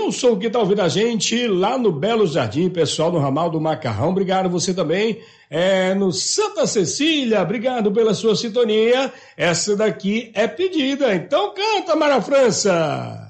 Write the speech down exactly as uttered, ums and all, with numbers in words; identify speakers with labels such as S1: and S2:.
S1: Wilson, que está ouvindo a gente lá no Belo Jardim, pessoal no ramal do Macarrão, obrigado você também. É, no Santa Cecília, obrigado pela sua sintonia. Essa daqui é pedida, então canta, Mara França.